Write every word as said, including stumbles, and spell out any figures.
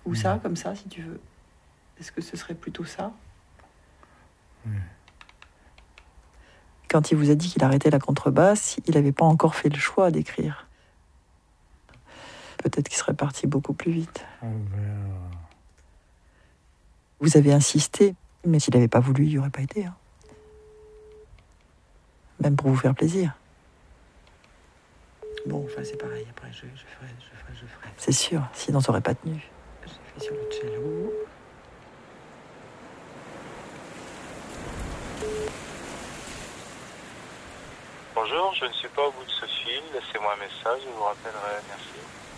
Ou ça, comme ça, si tu veux. Est-ce que ce serait plutôt ça? Oui. Quand il vous a dit qu'il arrêtait la contrebasse, il n'avait pas encore fait le choix d'écrire. Peut-être qu'il serait parti beaucoup plus vite. Albert. Vous avez insisté, mais s'il n'avait pas voulu, il n'y aurait pas été. Hein. Même pour vous faire plaisir. Bon, enfin, c'est pareil. Après, je, je ferai, je ferai, je ferai. C'est sûr, sinon ça n'aurait pas tenu. J'ai fait sur le cello. Bonjour, je ne suis pas au bout de ce fil. Laissez-moi un message, je vous rappellerai. Merci.